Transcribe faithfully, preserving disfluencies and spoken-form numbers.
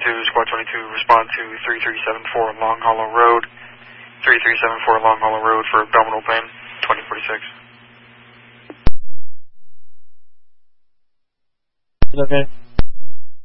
two, Squad twenty-two, respond to three three seven four Long Hollow Road, three three seven four Long Hollow Road for abdominal pain, twenty forty-six. Okay.